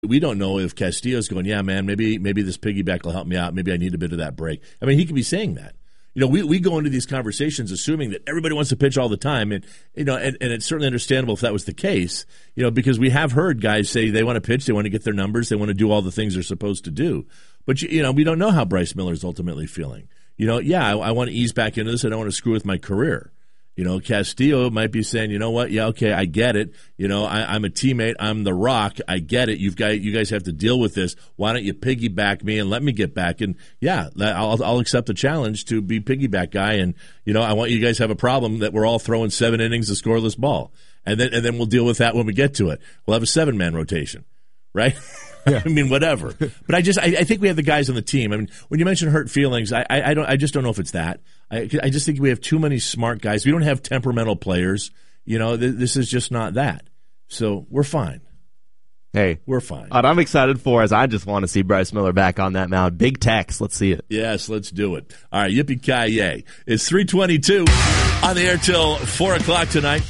We don't know if Castillo's going, yeah, man, maybe this piggyback will help me out. Maybe I need a bit of that break. I mean, he could be saying that. We go into these conversations assuming that everybody wants to pitch all the time, and it's certainly understandable if that was the case, because we have heard guys say they want to pitch, they want to get their numbers, they want to do all the things they're supposed to do. But, we don't know how Bryce Miller's ultimately feeling. I want to ease back into this. I don't want to screw with my career. Castillo might be saying, you know what? Yeah, okay, I get it. I'm a teammate. I'm the Rock. I get it. You guys have to deal with this. Why don't you piggyback me and let me get back? And yeah, I'll accept the challenge to be piggyback guy. And I want you guys to have a problem that we're all throwing 7 innings of scoreless ball, and then we'll deal with that when we get to it. We'll have a 7-man rotation, right? Yeah. I mean, whatever. But I think we have the guys on the team. I mean, when you mention hurt feelings, I just don't know if it's that. I just think we have too many smart guys. We don't have temperamental players. This is just not that. So we're fine. Hey, we're fine. What I'm excited for is I just want to see Bryce Miller back on that mound. Big Tex. Let's see it. Yes, let's do it. All right, yippee-ki-yay. It's 3:22 on the air till 4 o'clock tonight.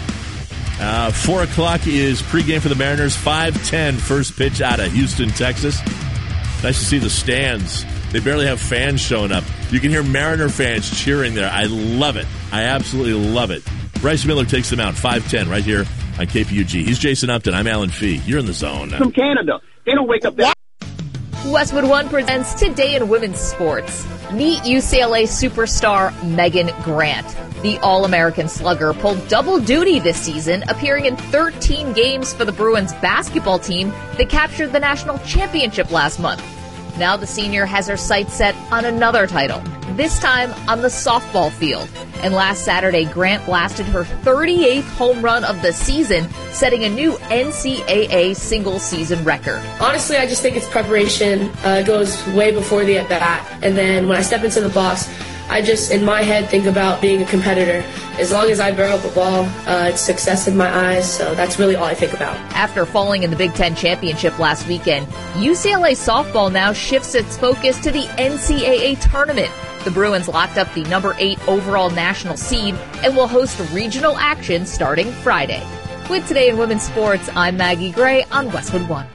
4 o'clock is pregame for the Mariners. 5:10 first pitch out of Houston, Texas. Nice to see the stands. They barely have fans showing up. You can hear Mariner fans cheering there. I love it. I absolutely love it. Bryce Miller takes them out. 5:10 right here on KPUG. He's Jason Upton. I'm Alan Fee. You're in the zone. From Canada. They don't wake up that. Westwood One presents Today in Women's Sports. Meet UCLA superstar Megan Grant. The All-American slugger pulled double duty this season, appearing in 13 games for the Bruins basketball team that captured the national championship last month. Now the senior has her sights set on another title, this time on the softball field. And last Saturday, Grant blasted her 38th home run of the season, setting a new NCAA single-season record. Honestly, I just think it's preparation. It goes way before the at-bat. And then when I step into the box, I just, in my head, think about being a competitor. As long as I barrel up a ball, it's success in my eyes, so that's really all I think about. After falling in the Big Ten Championship last weekend, UCLA softball now shifts its focus to the NCAA tournament. The Bruins locked up the number 8 overall national seed and will host regional action starting Friday. With Today in Women's Sports, I'm Maggie Gray on Westwood One.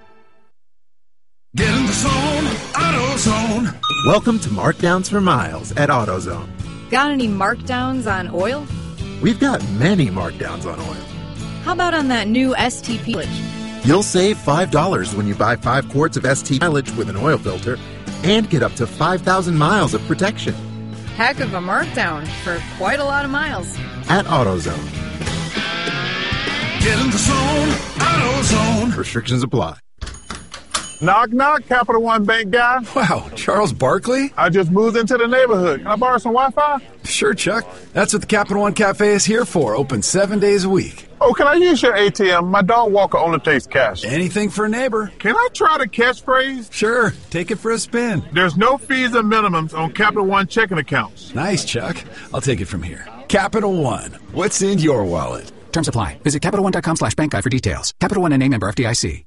Get in the zone, AutoZone. Welcome to Markdowns for Miles at AutoZone. Got any markdowns on oil? We've got many markdowns on oil. How about on that new STP mileage? You'll save $5 when you buy 5 quarts of ST mileage with an oil filter and get up to 5,000 miles of protection. Heck of a markdown for quite a lot of miles. At AutoZone. Get in the zone, AutoZone. Restrictions apply. Knock, knock, Capital One Bank guy. Wow, Charles Barkley? I just moved into the neighborhood. Can I borrow some Wi-Fi? Sure, Chuck. That's what the Capital One Cafe is here for. Open 7 days a week. Oh, can I use your ATM? My dog Walker only takes cash. Anything for a neighbor. Can I try the catchphrase? Sure. Take it for a spin. There's no fees and minimums on Capital One checking accounts. Nice, Chuck. I'll take it from here. Capital One. What's in your wallet? Terms apply. Visit CapitalOne.com/bankguide for details. Capital One and a member FDIC.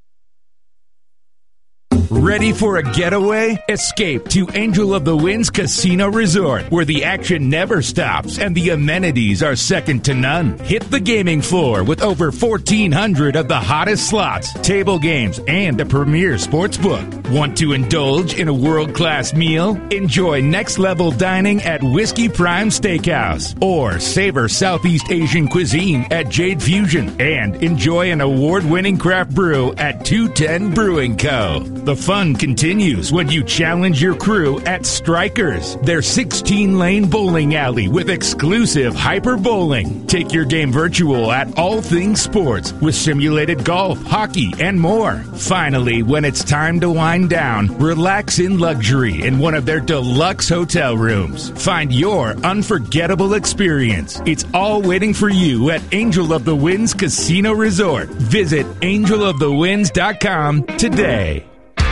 Ready for a getaway? Escape to Angel of the Winds Casino Resort, where the action never stops and the amenities are second to none. Hit the gaming floor with over 1,400 of the hottest slots, table games, and a premier sports book. Want to indulge in a world-class meal? Enjoy next-level dining at Whiskey Prime Steakhouse, or savor Southeast Asian cuisine at Jade Fusion, and enjoy an award-winning craft brew at 210 Brewing Co. The fun continues when you challenge your crew at Strikers, their 16-lane bowling alley with exclusive hyper bowling. Take your game virtual at All Things Sports with simulated golf, hockey, and more. Finally, when it's time to wind down, relax in luxury in one of their deluxe hotel rooms. Find your unforgettable experience. It's all waiting for you at Angel of the Winds Casino Resort. Visit angelofthewinds.com today.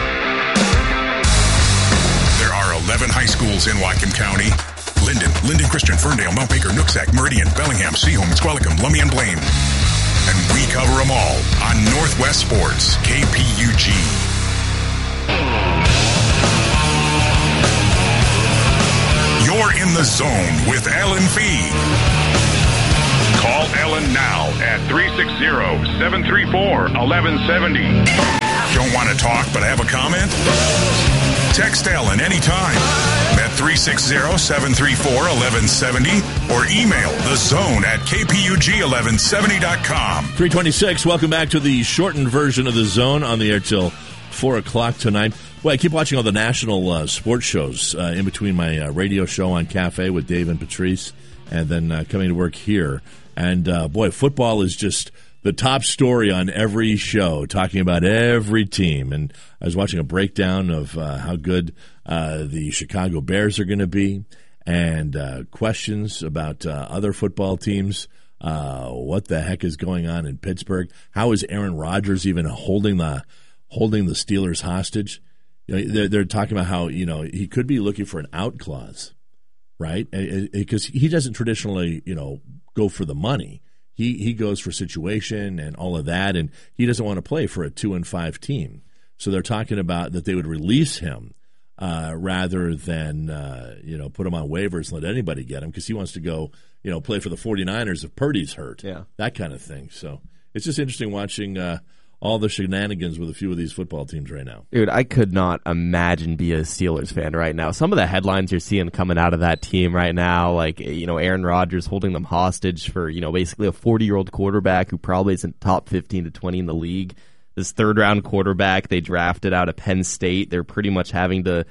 11 high schools in Whatcom County. Linden Christian, Ferndale, Mount Baker, Nooksack, Meridian, Bellingham, Seaholm, Squalicum, Lummi, and Blaine. And we cover them all on Northwest Sports, KPUG. You're in the zone with Alan Fee. Call Ellen now at 360-734-1170. Don't want to talk but have a comment? Text Ellen anytime at 360-734-1170 or email thezone@kpug1170.com. 326, welcome back to the shortened version of The Zone, on the air till 4 o'clock tonight. Well, I keep watching all the national sports shows in between my radio show on Cafe with Dave and Patrice, and then coming to work here. And, boy, football is just the top story on every show, talking about every team. And I was watching a breakdown of how good the Chicago Bears are going to be, and questions about other football teams. What the heck is going on in Pittsburgh? How is Aaron Rodgers even holding the Steelers hostage? You know, they're talking about how, you know, he could be looking for an out clause, right? Because he doesn't traditionally, you know, go for the money. He goes for situation and all of that, and he doesn't want to play for a 2-5 team. So they're talking about that they would release him rather than put him on waivers and let anybody get him, because he wants to go, you know, play for the 49ers if Purdy's hurt. Yeah, that kind of thing. So it's just interesting watching all the shenanigans with a few of these football teams right now. Dude, I could not imagine being a Steelers fan right now. Some of the headlines you're seeing coming out of that team right now, like, you know, Aaron Rodgers holding them hostage for, you know, basically a 40-year-old quarterback who probably isn't top 15 to 20 in the league. This third-round quarterback they drafted out of Penn State, they're pretty much having to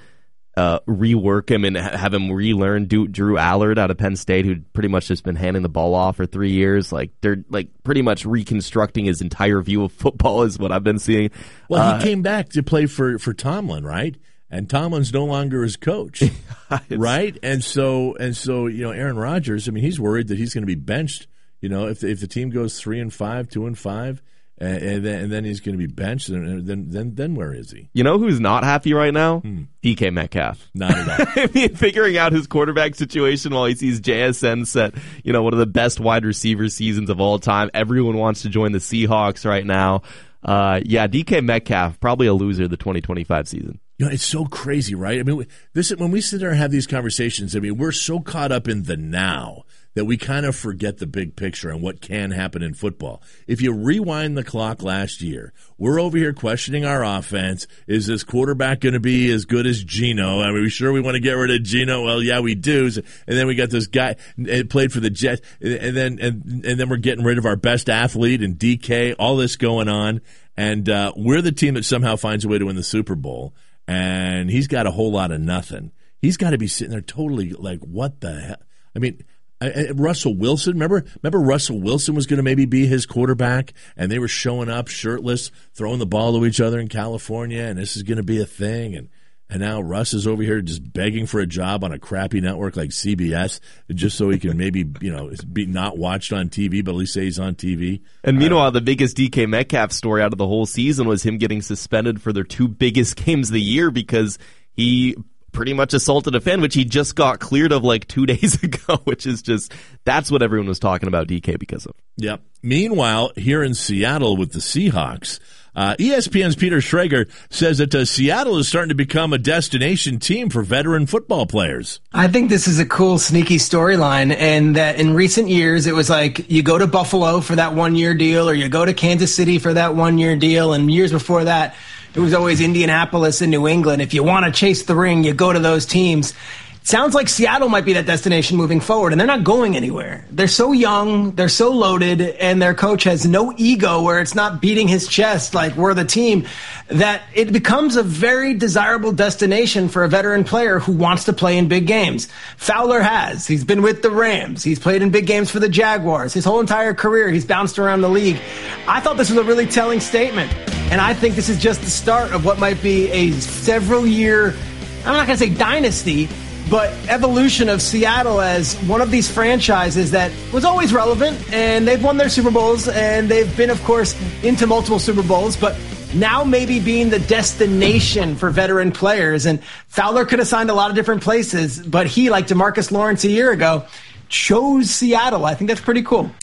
rework him and have him relearn Drew Allard out of Penn State, who'd pretty much just been handing the ball off for 3 years. Like, they're like pretty much reconstructing his entire view of football is what I've been seeing. Well, he came back to play for Tomlin, right? And Tomlin's no longer his coach, right? And so you know, Aaron Rodgers, I mean, he's worried that he's going to be benched. You know, if the team goes 3-5, 2-5. And then he's going to be benched. And then where is he? You know who's not happy right now? DK Metcalf. Not at all. I mean, figuring out his quarterback situation while he sees JSN set, you know, one of the best wide receiver seasons of all time. Everyone wants to join the Seahawks right now. DK Metcalf, probably a loser the 2025 season. You know, it's so crazy, right? I mean, when we sit there and have these conversations, I mean, we're so caught up in the now that we kind of forget the big picture and what can happen in football. If you rewind the clock last year, we're over here questioning our offense. Is this quarterback going to be as good as Geno? I mean, we sure we want to get rid of Geno? Well, yeah, we do. And then we got this guy played for the Jets, and then we're getting rid of our best athlete and DK. All this going on, and we're the team that somehow finds a way to win the Super Bowl. And he's got a whole lot of nothing. He's got to be sitting there totally like, what the hell? I mean, Russell Wilson, remember Russell Wilson was going to maybe be his quarterback, and they were showing up shirtless, throwing the ball to each other in California, and this is going to be a thing. And now Russ is over here just begging for a job on a crappy network like CBS, just so he can maybe, you know, be not watched on TV, but at least say he's on TV. And meanwhile, the biggest DK Metcalf story out of the whole season was him getting suspended for their two biggest games of the year because he pretty much assaulted a fan, which he just got cleared of like 2 days ago, which is just, that's what everyone was talking about DK because of. Yep. Meanwhile, here in Seattle with the Seahawks, ESPN's Peter Schrager says that Seattle is starting to become a destination team for veteran football players. I think this is a cool, sneaky storyline, and that in recent years, it was like you go to Buffalo for that 1 year deal, or you go to Kansas City for that 1 year deal, and years before that, it was always Indianapolis and New England. If you want to chase the ring, you go to those teams. It sounds like Seattle might be that destination moving forward, and they're not going anywhere. They're so young, they're so loaded, and their coach has no ego where it's not beating his chest like we're the team, that it becomes a very desirable destination for a veteran player who wants to play in big games. Fowler has. He's been with the Rams. He's played in big games for the Jaguars. His whole entire career, he's bounced around the league. I thought this was a really telling statement, and I think this is just the start of what might be a several-year, I'm not going to say dynasty, but evolution of Seattle as one of these franchises that was always relevant, and they've won their Super Bowls, and they've been, of course, into multiple Super Bowls, but now maybe being the destination for veteran players. And Fowler could have signed a lot of different places, but he, like DeMarcus Lawrence a year ago, chose Seattle. I think that's pretty cool.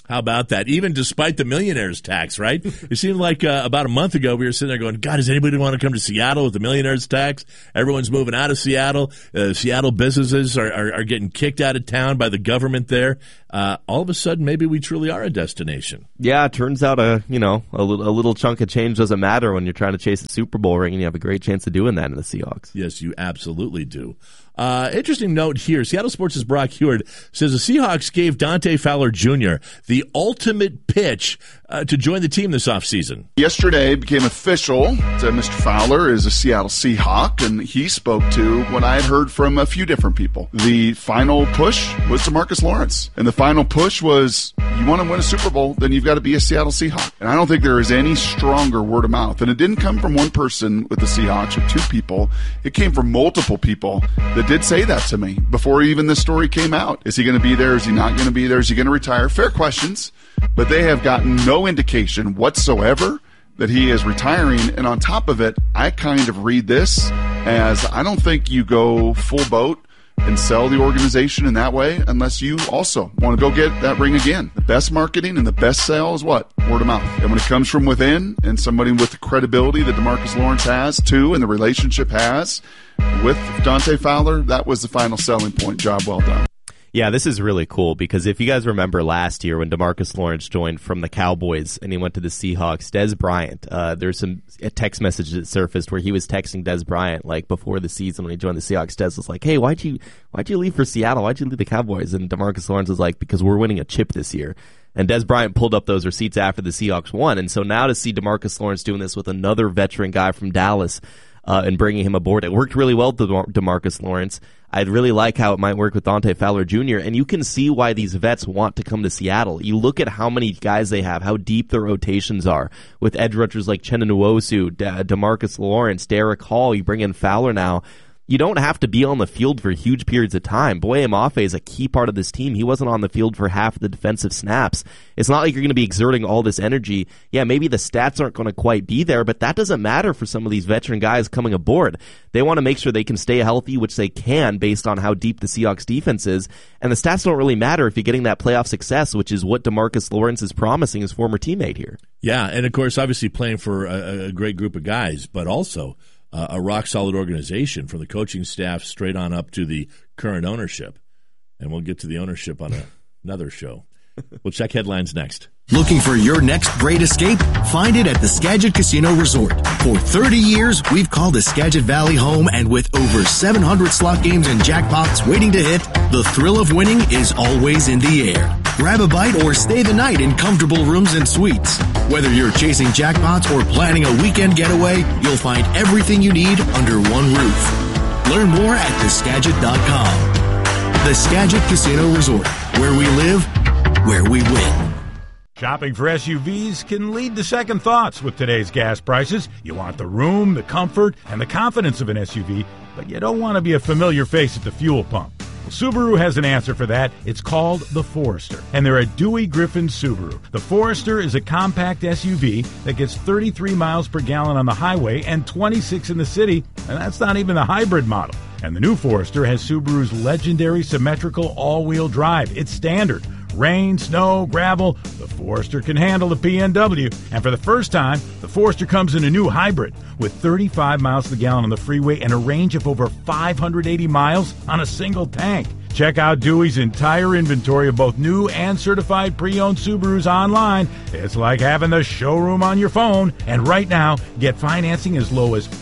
How about that? Even despite the millionaire's tax, right? It seemed like about a month ago we were sitting there going, God, does anybody want to come to Seattle with the millionaire's tax? Everyone's moving out of Seattle. Seattle businesses are getting kicked out of town by the government there. All of a sudden, maybe we truly are a destination. Yeah, it turns out a little chunk of change doesn't matter when you're trying to chase a Super Bowl ring, and you have a great chance of doing that in the Seahawks. Yes, you absolutely do. Interesting note here. Seattle Sports' Brock Heward says the Seahawks gave Dante Fowler Jr. the ultimate pitch to join the team this offseason. Yesterday it became official that Mr. Fowler is a Seattle Seahawk, and he spoke to what I had heard from a few different people. The final push was DeMarcus Lawrence, and the final push was, you want to win a Super Bowl, then you've got to be a Seattle Seahawk. And I don't think there is any stronger word of mouth. And it didn't come from one person with the Seahawks or two people. It came from multiple people that did say that to me before even this story came out. Is he going to be there? Is he not going to be there? Is he going to retire? Fair questions, but they have gotten no indication whatsoever that he is retiring. And on top of it, I kind of read this as, I don't think you go full boat and sell the organization in that way unless you also want to go get that ring again. The best marketing and the best sale is what? Word of mouth. And when it comes from within, and somebody with the credibility that DeMarcus Lawrence has too, and the relationship has with Dante Fowler, that was the final selling point. Job well done. Yeah, this is really cool because if you guys remember last year when DeMarcus Lawrence joined from the Cowboys and he went to the Seahawks, Dez Bryant, there's some text messages that surfaced where he was texting Dez Bryant like before the season when he joined the Seahawks. Dez was like, "Hey, why'd you leave for Seattle? Why'd you leave the Cowboys?" And DeMarcus Lawrence was like, "Because we're winning a chip this year." And Dez Bryant pulled up those receipts after the Seahawks won. And so now to see DeMarcus Lawrence doing this with another veteran guy from Dallas and bringing him aboard, it worked really well with DeMarcus Lawrence. I'd really like how it might work with Dante Fowler Jr., and you can see why these vets want to come to Seattle. You look at how many guys they have, how deep their rotations are, with edge rushers like Chenna Nwosu, DeMarcus Lawrence, Derek Hall. You bring in Fowler now. You don't have to be on the field for huge periods of time. Boye Mafe is a key part of this team. He wasn't on the field for half of the defensive snaps. It's not like you're going to be exerting all this energy. Yeah, maybe the stats aren't going to quite be there, but that doesn't matter for some of these veteran guys coming aboard. They want to make sure they can stay healthy, which they can based on how deep the Seahawks defense is. And the stats don't really matter if you're getting that playoff success, which is what DeMarcus Lawrence is promising his former teammate here. Yeah, and of course, obviously playing for a great group of guys, but also a rock-solid organization from the coaching staff straight on up to the current ownership. And we'll get to the ownership on another show. We'll check headlines next. Looking for your next great escape? Find it at the Skagit Casino Resort. For 30 years, we've called the Skagit Valley home, and with over 700 slot games and jackpots waiting to hit, the thrill of winning is always in the air. Grab a bite or stay the night in comfortable rooms and suites. Whether you're chasing jackpots or planning a weekend getaway, you'll find everything you need under one roof. Learn more at theskagit.com. The Skagit Casino Resort, where we live, where we win. Shopping for SUVs can lead to second thoughts with today's gas prices. You want the room, the comfort, and the confidence of an SUV, but you don't want to be a familiar face at the fuel pump. Well, Subaru has an answer for that. It's called the Forester, and they're a Dewey Griffin Subaru. The Forester is a compact SUV that gets 33 miles per gallon on the highway and 26 in the city, and that's not even the hybrid model. And the new Forester has Subaru's legendary symmetrical all-wheel drive. It's standard. Rain, snow, gravel, the Forester can handle the PNW. And for the first time, the Forester comes in a new hybrid with 35 miles per gallon on the freeway and a range of over 580 miles on a single tank. Check out Dewey's entire inventory of both new and certified pre-owned Subarus online. It's like having the showroom on your phone. And right now, get financing as low as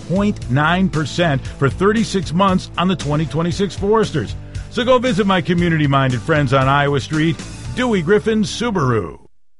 0.9% for 36 months on the 2026 Foresters. So go visit my community-minded friends on Iowa Street, Dewey Griffin Subaru.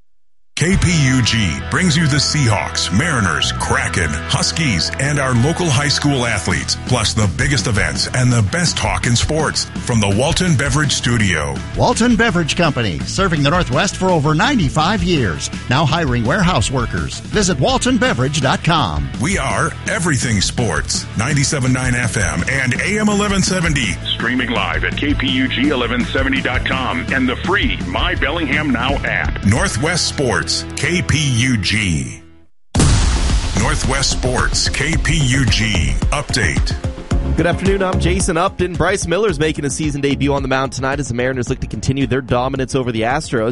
KPUG brings you the Seahawks, Mariners, Kraken, Huskies, and our local high school athletes, plus the biggest events and the best talk in sports from the Walton Beverage Studio. Walton Beverage Company, serving the Northwest for over 95 years. Now hiring warehouse workers. Visit waltonbeverage.com. We are everything sports, 97.9 FM and AM 1170. Streaming live at KPUG1170.com and the free My Bellingham Now app. Northwest Sports, KPUG. Northwest Sports, KPUG. Update. Good afternoon, I'm Jason Upton. Bryce Miller's making a season debut on the mound tonight as the Mariners look to continue their dominance over the Astros.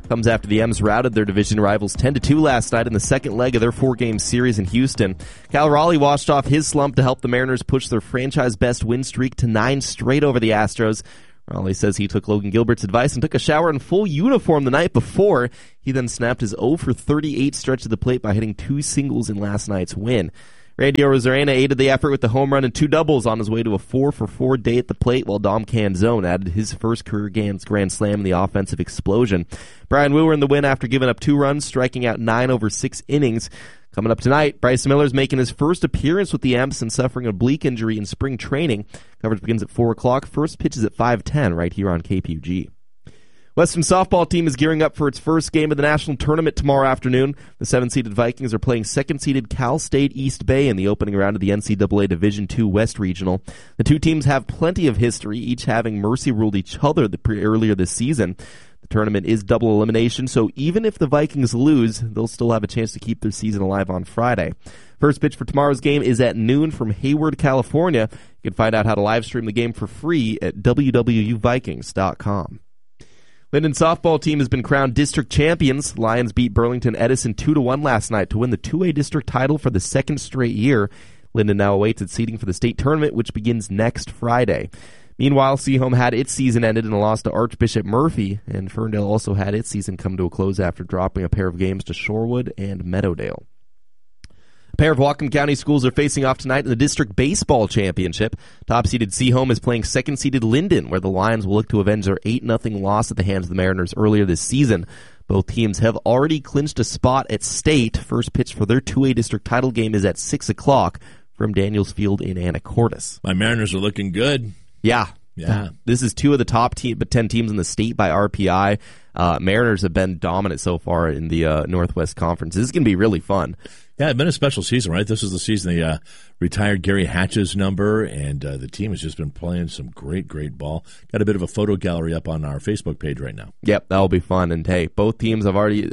Comes after the M's routed their division rivals 10-2 last night in the second leg of their 4-game series in Houston. Cal Raleigh washed off his slump to help the Mariners push their franchise-best win streak to 9 straight over the Astros. Raleigh says he took Logan Gilbert's advice and took a shower in full uniform the night before. He then snapped his 0-for-38 stretch to the plate by hitting 2 singles in last night's win. Randy Arozarena aided the effort with the home run and 2 doubles on his way to a 4-for-4 day at the plate, while Dom Canzone added his first career grand slam in the offensive explosion. Brian Wooer in the win after giving up 2 runs, striking out 9 over 6 innings. Coming up tonight, Bryce Miller's making his first appearance with the Amps and suffering an oblique injury in spring training. Coverage begins at 4 o'clock. First pitch is at 5:10 right here on KPUG. Western softball team is gearing up for its first game of the national tournament tomorrow afternoon. The 7-seeded Vikings are playing 2nd-seeded Cal State East Bay in the opening round of the NCAA Division II West Regional. The two teams have plenty of history, each having mercy ruled each other earlier this season. The tournament is double elimination, so even if the Vikings lose, they'll still have a chance to keep their season alive on Friday. First pitch for tomorrow's game is at noon from Hayward, California. You can find out how to live stream the game for free at www.vikings.com. Linden softball team has been crowned district champions. Lions beat Burlington Edison 2-1 last night to win the 2A district title for the 2nd straight year. Linden now awaits its seeding for the state tournament, which begins next Friday. Meanwhile, Seaholm had its season ended in a loss to Archbishop Murphy, and Ferndale also had its season come to a close after dropping a pair of games to Shorewood and Meadowdale. A pair of Whatcom County schools are facing off tonight in the district baseball championship. Top-seeded Seaholm is playing 2nd-seeded Linden, where the Lions will look to avenge their 8-0 loss at the hands of the Mariners earlier this season. Both teams have already clinched a spot at state. First pitch for their 2A district title game is at 6 o'clock from Daniels Field in Anacortes. My Mariners are looking good. Yeah. Yeah. This is 2 of the top 10 teams in the state by RPI. Mariners have been dominant so far in the Northwest Conference. This is going to be really fun. Yeah, it's been a special season, right? This is the season they retired Gary Hatch's number, and the team has just been playing some great ball. Got a bit of a photo gallery up on our Facebook page right now. Yep, that'll be fun. And hey, both teams have already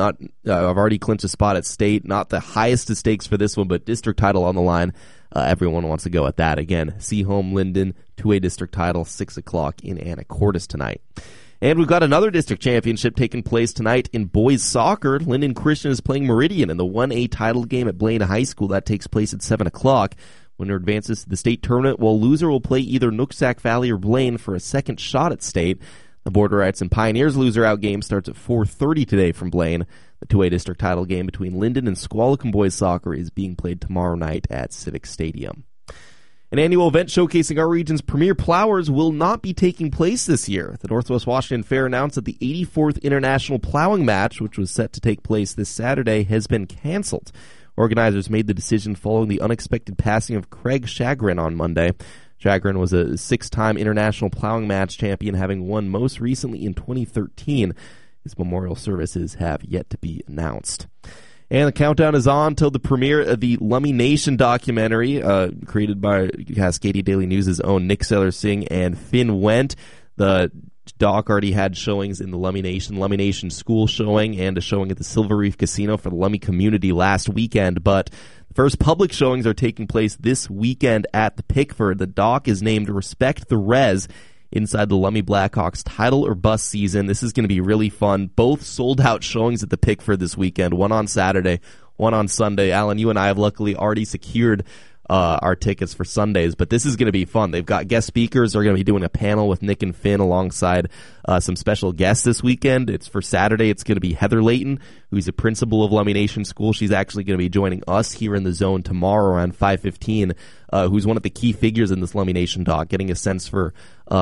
have already clinched a spot at state. Not the highest of stakes for this one, but district title on the line. Everyone wants to go at that. Again, Seaholm, Linden, 2A district title, 6 o'clock in Anacortes tonight. And we've got another district championship taking place tonight in boys soccer. Linden Christian is playing Meridian in the 1A title game at Blaine High School. That takes place at 7 o'clock. Winner advances to the state tournament, while loser will play either Nooksack Valley or Blaine for a second shot at state. The Borderites and Pioneers loser-out game starts at 4:30 today from Blaine. The 2A district title game between Linden and Squalicum boys soccer is being played tomorrow night at Civic Stadium. An annual event showcasing our region's premier plowers will not be taking place this year. The Northwest Washington Fair announced that the 84th International Plowing Match, which was set to take place this Saturday, has been canceled. Organizers made the decision following the unexpected passing of Craig Chagrin on Monday. Chagrin was a 6-time International Plowing Match champion, having won most recently in 2013. His memorial services have yet to be announced. And the countdown is on till the premiere of the Lummi Nation documentary, created by Cascadia Daily News' own Nick Seller-Singh and Finn Wendt. The doc already had showings in the Lummi Nation school showing, and a showing at the Silver Reef Casino for the Lummi community last weekend. But the first public showings are taking place this weekend at the Pickford. The doc is named Respect the Res, inside the Lummi Blackhawks title or bust season. This is going to be really fun. Both sold-out showings at the Pickford this weekend, one on Saturday, one on Sunday. Alan, you and I have luckily already secured our tickets for Sundays, but this is going to be fun. They've got guest speakers. They're going to be doing a panel with Nick and Finn alongside some special guests this weekend. It's for Saturday. It's going to be Heather Layton, who's a principal of Lummi Nation School. She's actually going to be joining us here in the zone tomorrow around 5:15, who's one of the key figures in this Lummi Nation doc, getting a sense for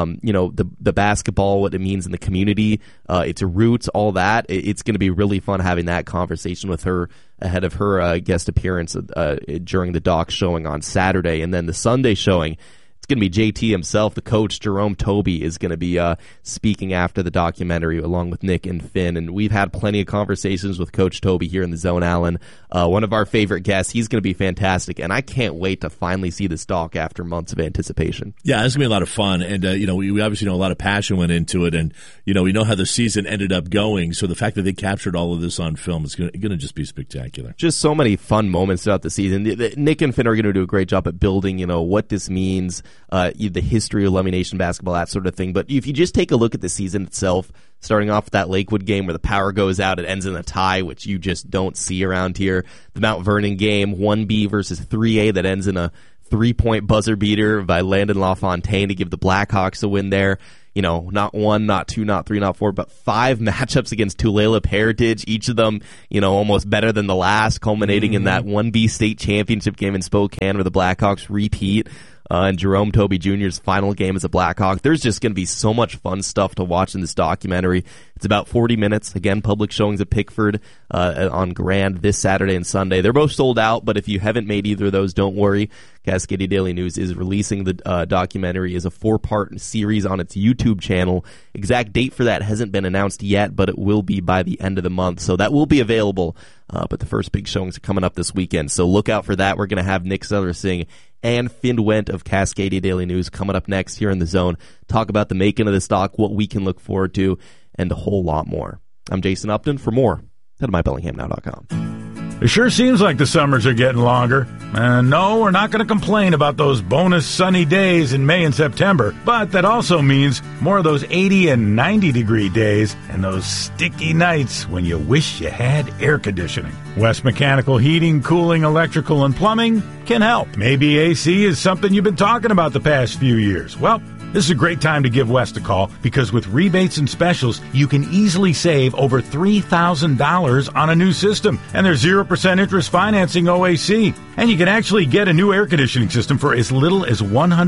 the basketball, what it means in the community, its roots, all that. It's going to be really fun having that conversation with her ahead of her guest appearance during the doc showing on Saturday. And then the Sunday showing, it's going to be JT himself, the coach, Jerome Toby, is going to be speaking after the documentary along with Nick and Finn. And we've had plenty of conversations with Coach Toby here in the zone, Alan. One of our favorite guests. He's going to be fantastic. And I can't wait to finally see this doc after months of anticipation. Yeah, it's going to be a lot of fun. And, we obviously know a lot of passion went into it. And, we know how the season ended up going. So the fact that they captured all of this on film is going to just be spectacular. Just so many fun moments throughout the season. Nick and Finn are going to do a great job at building, what this means the history of Lummi Nation basketball, that sort of thing. But if you just take a look at the season itself, starting off with that Lakewood game where the power goes out, it ends in a tie, which you just don't see around here. The Mount Vernon game, 1B versus 3A, that ends in a 3-point buzzer beater by Landon LaFontaine to give the Blackhawks a win there. Not 1, not 2, not 3, not 4, but 5 matchups against Tulalip Heritage, each of them, almost better than the last, culminating in that 1B state championship game in Spokane where the Blackhawks repeat. And Jerome Toby Jr.'s final game as a Blackhawk. There's just going to be so much fun stuff to watch in this documentary. It's about 40 minutes. Again, public showings at Pickford on Grand this Saturday and Sunday. They're both sold out, but if you haven't made either of those, don't worry. Cascadia Daily News is releasing the documentary as a 4-part series on its YouTube channel. Exact date for that hasn't been announced yet, but it will be by the end of the month. So that will be available. But the first big showings are coming up this weekend. So look out for that. We're going to have Nick Zeller-Singh and Finn Wendt of Cascadia Daily News coming up next here in the Zone. Talk about the making of the stock, what we can look forward to, and a whole lot more. I'm Jason Upton. For more, head to mybellinghamnow.com. It sure seems like the summers are getting longer. And no, we're not going to complain about those bonus sunny days in May and September. But that also means more of those 80 and 90 degree days and those sticky nights when you wish you had air conditioning. West Mechanical Heating, Cooling, Electrical, and Plumbing can help. Maybe AC is something you've been talking about the past few years. Well, this is a great time to give West a call because with rebates and specials, you can easily save over $3,000 on a new system. And there's 0% interest financing OAC. And you can actually get a new air conditioning system for as little as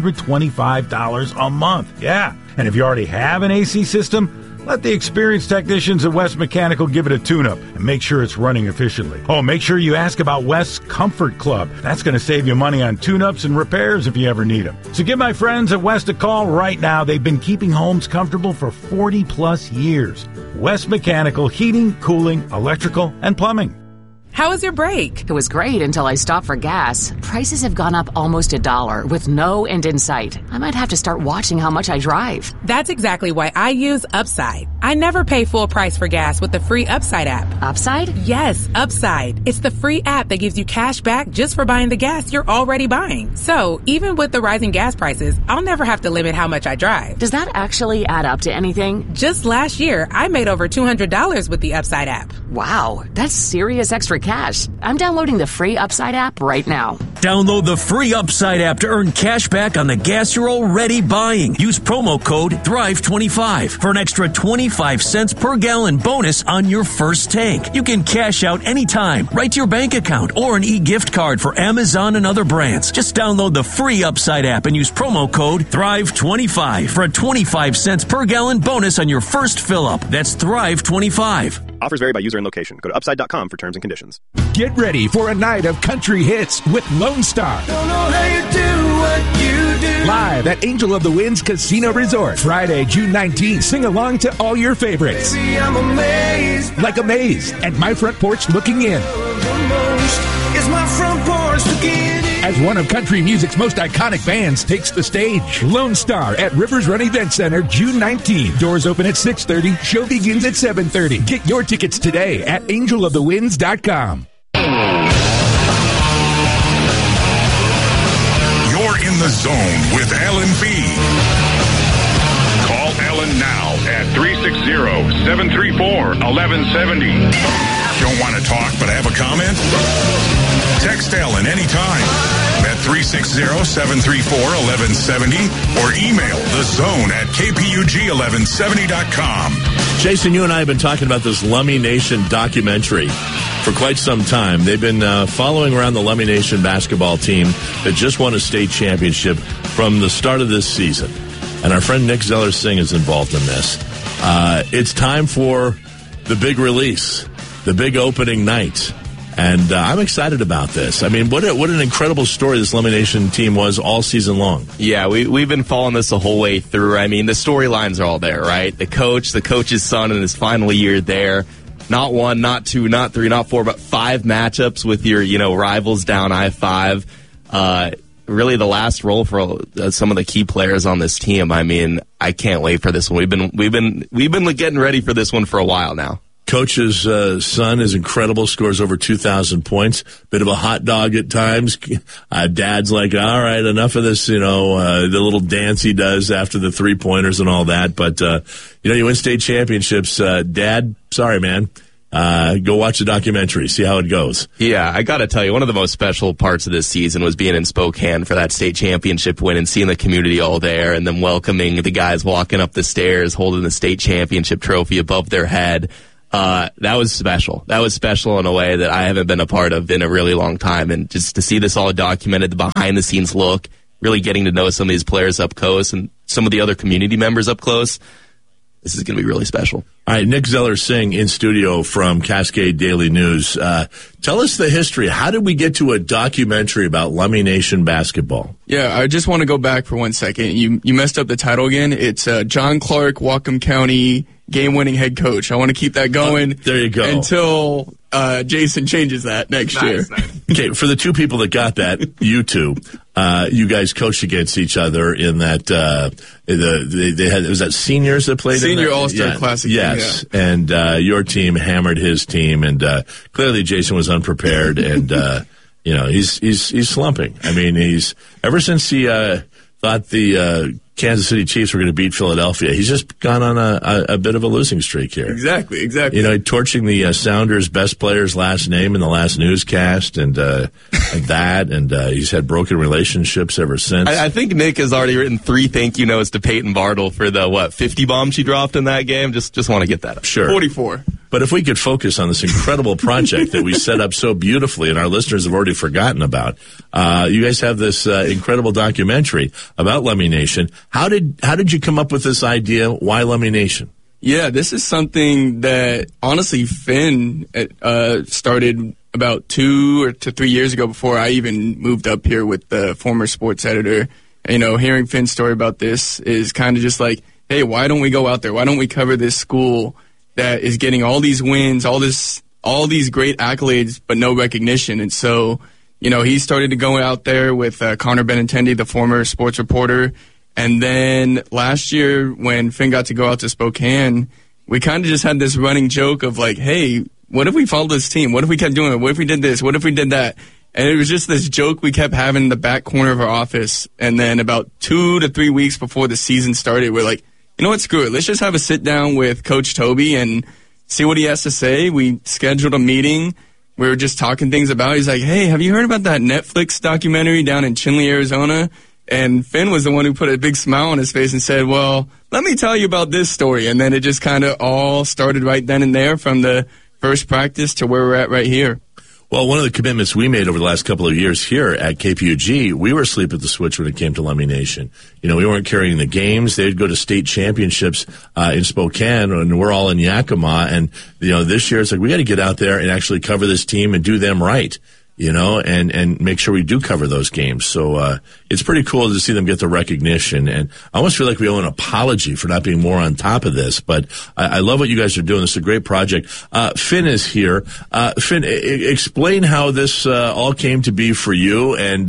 $125 a month. Yeah. And if you already have an AC system, let the experienced technicians at West Mechanical give it a tune-up and make sure it's running efficiently. Oh, make sure you ask about West's Comfort Club. That's going to save you money on tune-ups and repairs if you ever need them. So give my friends at West a call right now. They've been keeping homes comfortable for 40-plus years. West Mechanical Heating, Cooling, Electrical, and Plumbing. How was your break? It was great until I stopped for gas. Prices have gone up almost $1 with no end in sight. I might have to start watching how much I drive. That's exactly why I use Upside. I never pay full price for gas with the free Upside app. Upside? Yes, Upside. It's the free app that gives you cash back just for buying the gas you're already buying. So even with the rising gas prices, I'll never have to limit how much I drive. Does that actually add up to anything? Just last year, I made over $200 with the Upside app. Wow, that's serious extra cash. I'm downloading the free Upside app right now. Download the free Upside app to earn cash back on the gas you're already buying. Use promo code THRIVE25 for an extra 25 cents per gallon bonus on your first tank. You can cash out anytime, right to your bank account, or an e-gift card for Amazon and other brands. Just download the free Upside app and use promo code THRIVE25 for a 25 cents per gallon bonus on your first fill-up. That's THRIVE25. Offers vary by user and location. Go to upside.com for terms and conditions. Get ready for a night of country hits with Lone Star. Don't know how you do what you do. Live at Angel of the Winds Casino Resort. Friday, June 19th. Sing along to all your favorites. Baby, I'm amazed. Like Amazed and My Front Porch Looking In. The most is my front porch looking in. As one of country music's most iconic bands takes the stage, Lone Star at Rivers Run Event Center, June 19th. Doors open at 6:30. Show begins at 7:30. Get your tickets today at angelofthewinds.com. You're in the zone with Alan B. Call Alan now at 360-734-1170. Don't want to talk but have a comment? Text Alan anytime at 360-734-1170 or email thezone@kpug1170.com. Jason, you and I have been talking about this Lummi Nation documentary for quite some time. They've been following around the Lummi Nation basketball team that just won a state championship from the start of this season. And our friend Nick Zeller-Singh is involved in this. It's time for the big release, the big opening night. And I'm excited about this. I mean, what an incredible story this Lummi Nation team was all season long. Yeah, we've been following this the whole way through. I mean, the storylines are all there, right? The coach's son in his final year there. Not 1, not 2, not 3, not 4, but 5 matchups with your, rivals down I-5. Really the last role for some of the key players on this team. I mean, I can't wait for this one. We've been getting ready for this one for a while now. coach's son is incredible, scores over 2,000 points. Bit of a hot dog at times. Dad's like, all right, enough of this, the little dance he does after the three-pointers and all that. But, you win state championships. Dad, sorry, man. Go watch the documentary, see how it goes. Yeah, I got to tell you, one of the most special parts of this season was being in Spokane for that state championship win and seeing the community all there and then welcoming the guys walking up the stairs holding the state championship trophy above their head. That was special. That was special in a way that I haven't been a part of in a really long time. And just to see this all documented, the behind-the-scenes look, really getting to know some of these players up close and some of the other community members up close, this is going to be really special. All right, Nick Zeller-Singh in studio from Cascade Daily News. Tell us the history. How did we get to a documentary about Lummi Nation basketball? Yeah, I just want to go back for 1 second. You messed up the title again. It's John Clark, Whatcom County game-winning head coach. I want to keep that going. There you go. Until Jason changes that next year. Nice. Okay, for the two people that got that, you two, you guys coached against each other in that. They had, was that seniors that played? Senior All-Star Classic. Yes, yeah. And your team hammered his team, and clearly Jason was unprepared, and he's slumping. I mean, he's ever since he thought the Kansas City Chiefs were going to beat Philadelphia, he's just gone on a bit of a losing streak here. Exactly. Torching the Sounders' best player's last name in the last newscast, and he's had broken relationships ever since. I think Nick has already written 3 thank you notes to Peyton Bartle for the 50 bombs she dropped in that game. Just want to get that up. Sure. 44. But if we could focus on this incredible project that we set up so beautifully and our listeners have already forgotten about, you guys have this incredible documentary about Lummi Nation. How did you come up with this idea? Why Lummi Nation? Yeah, this is something that honestly Finn started about 2 to 3 years ago before I even moved up here with the former sports editor. Hearing Finn's story about this is kind of just like, hey, why don't we go out there? Why don't we cover this school that is getting all these wins, all these great accolades, but no recognition? And so, he started to go out there with Connor Benintendi, the former sports reporter. And then last year when Finn got to go out to Spokane, we kind of just had this running joke of like, hey, what if we followed this team? What if we kept doing it? What if we did this? What if we did that? And it was just this joke we kept having in the back corner of our office. And then about 2 to 3 weeks before the season started, we're like, you know what, screw it. Let's just have a sit down with Coach Toby and see what he has to say. We scheduled a meeting. We were just talking things about. He's like, hey, have you heard about that Netflix documentary down in Chinle, Arizona? And Finn was the one who put a big smile on his face and said, well, let me tell you about this story. And then it just kind of all started right then and there from the first practice to where we're at right here. Well, one of the commitments we made over the last couple of years here at KPUG, we were asleep at the switch when it came to Lummi Nation. We weren't carrying the games. They'd go to state championships in Spokane, and we're all in Yakima. And, this year it's like we got to get out there and actually cover this team and do them right. And make sure we do cover those games. So, it's pretty cool to see them get the recognition. And I almost feel like we owe an apology for not being more on top of this, but I love what you guys are doing. This is a great project. Finn is here. Finn, explain how this, all came to be for you and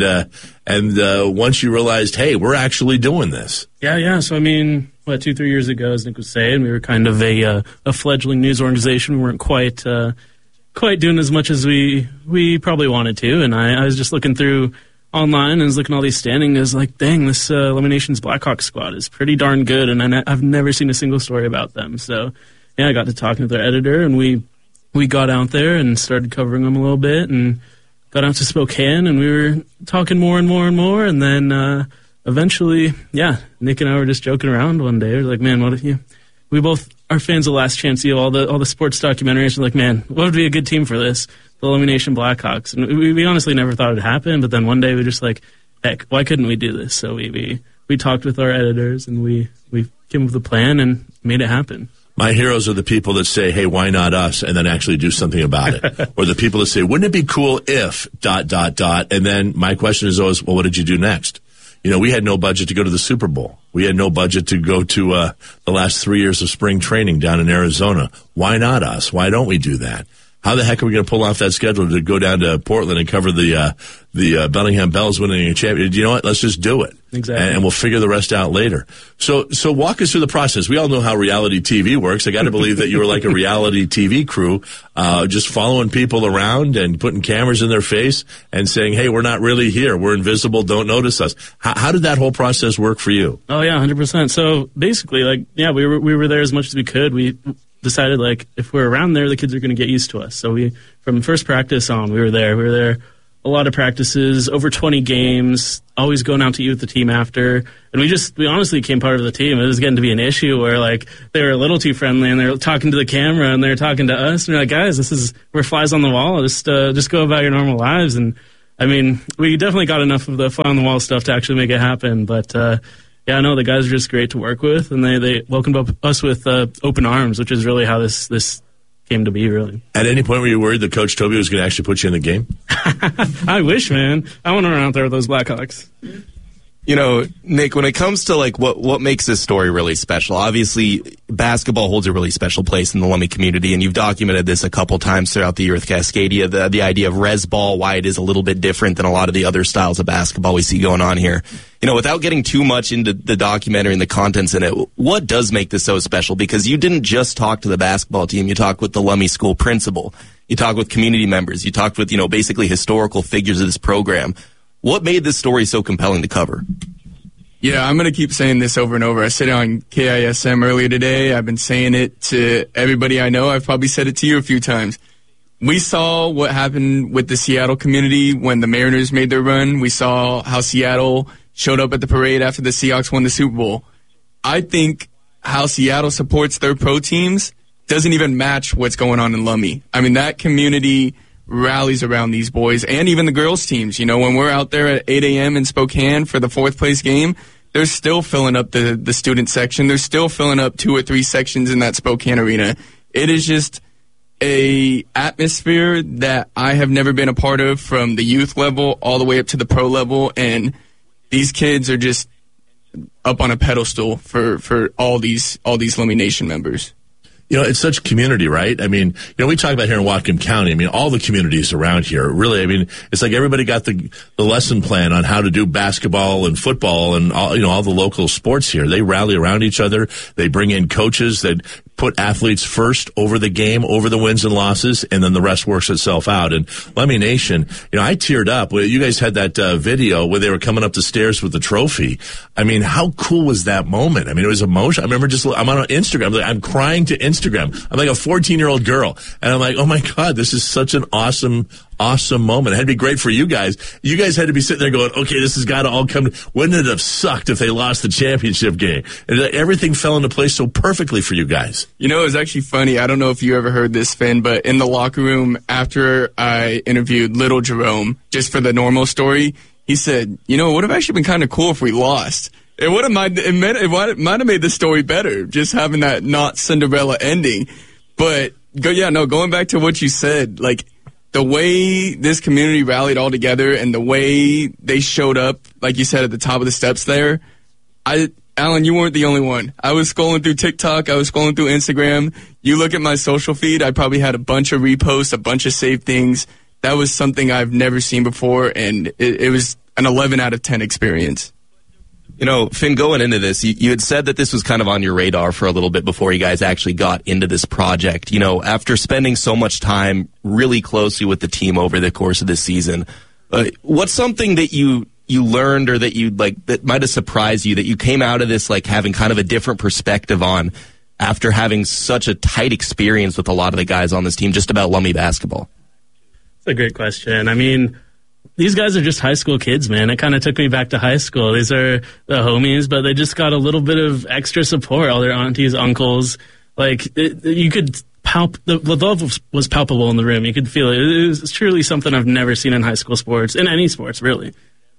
once you realized, hey, we're actually doing this. Yeah. So, 2-3 years ago, as Nick was saying, we were kind of a fledgling news organization. We weren't quite doing as much as we probably wanted to, and I was just looking through online and was looking at all these standings. I was like, dang, this Lummi Nation's Blackhawks squad is pretty darn good, and I've never seen a single story about them. So, I got to talking with their editor, and we got out there and started covering them a little bit, and got out to Spokane, and we were talking more and more and more, and then eventually, Nick and I were just joking around one day. We were like, man, what if we both are fans of Last Chance U, all the sports documentaries. We're like, man, what would be a good team for this? The Lummi Nation Blackhawks. And we honestly never thought it'd happen, but then one day we were just like, heck, why couldn't we do this? So we talked with our editors, and we came up with a plan and made it happen. My heroes are the people that say, hey, why not us? And then actually do something about it. Or the people that say, wouldn't it be cool if ... And then my question is always, well, what did you do next? We had no budget to go to the Super Bowl. We had no budget to go to the last 3 years of spring training down in Arizona. Why not us? Why don't we do that? How the heck are we going to pull off that schedule to go down to Portland and cover the Bellingham Bells winning a championship? You know what? Let's just do it. Exactly. And we'll figure the rest out later. So walk us through the process. We all know how reality TV works. I got to believe that you were like a reality TV crew, just following people around and putting cameras in their face and saying, hey, we're not really here. We're invisible. Don't notice us. How did that whole process work for you? Oh, yeah, 100%. So basically, we were there as much as we could. We decided, if we're around there, the kids are going to get used to us. So from first practice on, we were there. We were there a lot of practices, over 20 games, always going out to eat with the team after. And we honestly became part of the team. It was getting to be an issue where, they were a little too friendly, and they were talking to the camera, and they were talking to us. And we're like, guys, we're flies on the wall. Just go about your normal lives. And, I mean, we definitely got enough of the fly on the wall stuff to actually make it happen. But, the guys are just great to work with, and they welcomed us with open arms, which is really how this came to be, really. At any point were you worried that Coach Toby was going to actually put you in the game? I wish, man. I want to run out there with those Blackhawks. You know, Nick, when it comes to what makes this story really special, obviously basketball holds a really special place in the Lummi community, and you've documented this a couple times throughout the year with Cascadia, the idea of res ball, why it is a little bit different than a lot of the other styles of basketball we see going on here. You know, without getting too much into the documentary and the contents in it, what does make this so special? Because you didn't just talk to the basketball team, you talked with the Lummi school principal, you talked with community members, you talked with, basically historical figures of this program. What made this story so compelling to cover? Yeah, I'm going to keep saying this over and over. I said it on KISM earlier today. I've been saying it to everybody I know. I've probably said it to you a few times. We saw what happened with the Seattle community when the Mariners made their run. We saw how Seattle showed up at the parade after the Seahawks won the Super Bowl. I think how Seattle supports their pro teams doesn't even match what's going on in Lummi. I mean, that community rallies around these boys and even the girls teams. When we're out there at 8 a.m. in Spokane for the fourth place game, they're still filling up the student section. They're still filling up 2 or 3 sections in that Spokane arena. It is just a atmosphere that I have never been a part of, from the youth level all the way up to the pro level, and these kids are just up on a pedestal for all these Lummi Nation members. It's such community, right? I mean, we talk about here in Whatcom County. I mean, all the communities around here, really. I mean, it's like everybody got the lesson plan on how to do basketball and football and all the local sports here. They rally around each other. They bring in coaches that put athletes first over the game, over the wins and losses, and then the rest works itself out. And Lummi Nation, I teared up. You guys had that video where they were coming up the stairs with the trophy. I mean, how cool was that moment? I mean, it was emotional. I remember I'm on Instagram. I'm crying to Instagram. I'm like a 14-year-old girl. And I'm like, oh my God, this is such an awesome moment. It had to be great for you guys. You guys had to be sitting there going, okay, this has got to all come. Wouldn't it have sucked if they lost the championship game? And everything fell into place so perfectly for you guys. It was actually funny. I don't know if you ever heard this, Finn, but in the locker room after I interviewed little Jerome, just for the normal story, he said, it would have actually been kind of cool if we lost. It might have made the story better, just having that not Cinderella ending. But going back to what you said, the way this community rallied all together and the way they showed up, like you said, at the top of the steps there, Alan, you weren't the only one. I was scrolling through TikTok. I was scrolling through Instagram. You look at my social feed, I probably had a bunch of reposts, a bunch of saved things. That was something I've never seen before, and it was an 11 out of 10 experience. Finn, going into this, you had said that this was kind of on your radar for a little bit before you guys actually got into this project. After spending so much time really closely with the team over the course of this season, what's something that you learned or that that might have surprised you, that you came out of this having kind of a different perspective on after having such a tight experience with a lot of the guys on this team just about Lummi basketball? That's a great question. I mean, these guys are just high school kids, man. It kind of took me back to high school. These are the homies, but they just got a little bit of extra support. All their aunties, uncles, you could the love was palpable in the room. You could feel it. It was truly something I've never seen in high school sports, in any sports, really.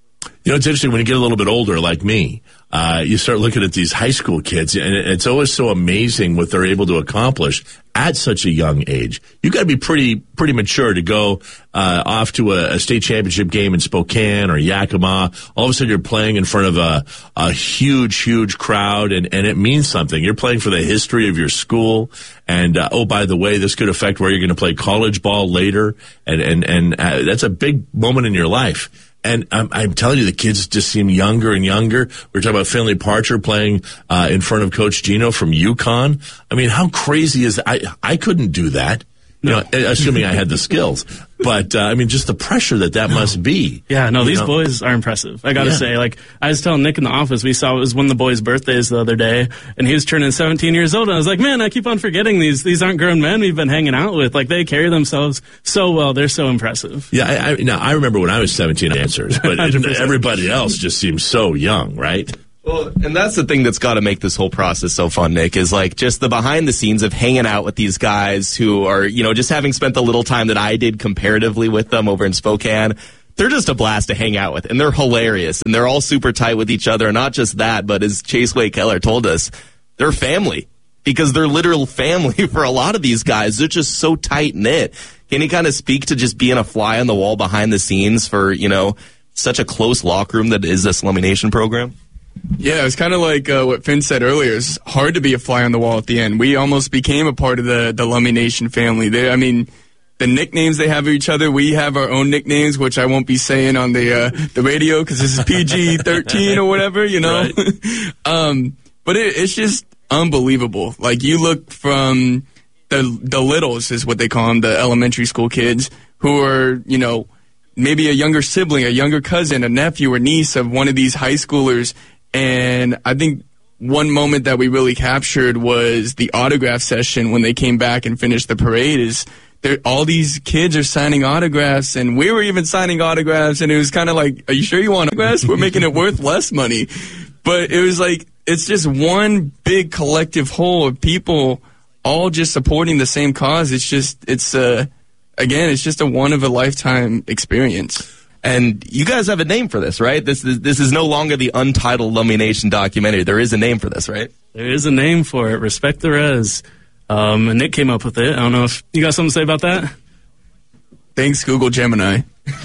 You know, it's interesting when you get a little bit older, like me, you start looking at these high school kids, and it's always so amazing what they're able to accomplish at such a young age. You got to be pretty mature to go off to a state championship game in Spokane or Yakima. All of a sudden, you're playing in front of a huge crowd, and it means something. You're playing for the history of your school, and oh, by the way, this could affect where you're going to play college ball later, and that's a big moment in your life. And I'm telling you, the kids just seem younger and younger. We're talking about Finley Parcher playing in front of Coach Gino from UConn. I mean, how crazy is that? I couldn't do that, you know, assuming I had the skills. But, I mean, just the pressure that must be. Yeah, no, these boys are impressive. I got to say, like, I was telling Nick in the office, we saw it was one of the boys' birthdays the other day, and he was turning 17 years old, and I was like, man, I keep on forgetting these aren't grown men we've been hanging out with. Like, they carry themselves so well. They're so impressive. Yeah, I remember when I was 17 answers, but everybody else just seems so young, right? Well, and that's the thing that's got to make this whole process so fun, Nick, is like just the behind the scenes of hanging out with these guys who are, you know, just having spent the little time that I did comparatively with them over in Spokane. They're just a blast to hang out with, and they're hilarious, and they're all super tight with each other. And not just that, but as Chase Wade Keller told us, they're family, because they're literal family for a lot of these guys. They're just so tight knit. Can you kind of speak to just being a fly on the wall behind the scenes for, you know, such a close locker room that is this Lummi Nation program? Yeah, it's kind of like what Finn said earlier. It's hard to be a fly on the wall at the end. We almost became a part of the Lummi Nation family. I mean, the nicknames they have of each other, we have our own nicknames, which I won't be saying on the radio because this is PG-13 or whatever, you know. Right. But it's just unbelievable. Like, you look from the littles, is what they call them, the elementary school kids, who are, you know, maybe a younger sibling, a younger cousin, a nephew or niece of one of these high schoolers. And I think one moment that we really captured was the autograph session when they came back and finished the parade. Is all these kids are signing autographs, and we were even signing autographs, and it was kind of like, are you sure you want autographs? We're making it worth less money. But it was like, it's just one big collective whole of people all just supporting the same cause. It's just, it's just a one-of-a-lifetime experience. And you guys have a name for this, right? This is no longer the untitled Lummi Nation documentary. There is a name for this, right? There is a name for it. Respect the Res. And Nick came up with it. I don't know if you got something to say about that. Thanks, Google Gemini.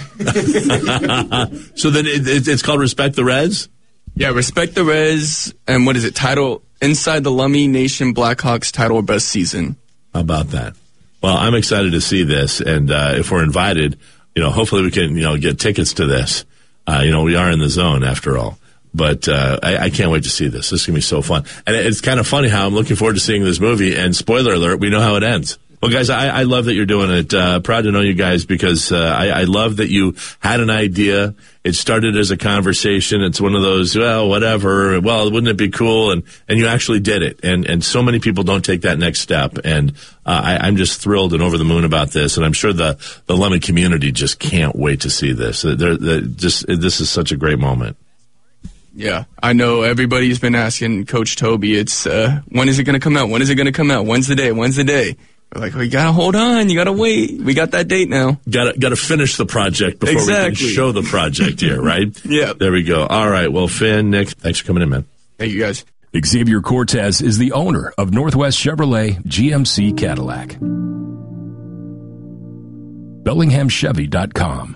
So then it's called Respect the Res? Yeah, Respect the Res. And what is it? Title Inside the Lummi Nation Blackhawks Title or Best Season. How about that? Well, I'm excited to see this. And if we're invited, you know, hopefully we can, you know, get tickets to this. You know, we are in the zone after all. But I can't wait to see this. This is going to be so fun. And it's kind of funny how I'm looking forward to seeing this movie. And spoiler alert, we know how it ends. Well, guys, I love that you're doing it. Proud to know you guys because I love that you had an idea. It started as a conversation. It's one of those, well, whatever. Well, wouldn't it be cool? And you actually did it. And so many people don't take that next step. And I'm just thrilled and over the moon about this. And I'm sure the Lummi community just can't wait to see this. This is such a great moment. Yeah, I know everybody's been asking Coach Toby, it's, when is it going to come out? When is it going to come out? When's the day? When's the day? We're like, we gotta hold on. You gotta wait. We got that date now. Gotta finish the project before we can show the project here, right? Yeah. There we go. All right. Well, Finn, Nick, thanks for coming in, man. Thank you, guys. Xavier Cortez is the owner of Northwest Chevrolet GMC Cadillac. BellinghamChevy.com.